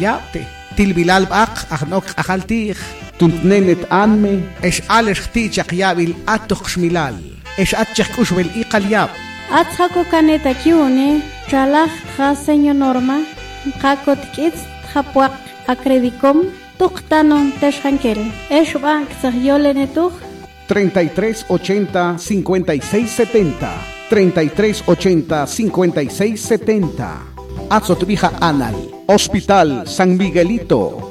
yaute. Tilbilal bak ahnok ahaltij. Tuntnenet anme. Esh aleshtichak yabil atoxmilal. Esh atchak ushbel iqalyab. Atzako kaneta kiune, chalaj ja señor Norma, jakot kits japuak acredicom, tuctanon teshankel. Esh bank sahyolenetuj. 33 80 56 70. 33 80 56 70. Azotvija Anal. Hospital San Miguelito.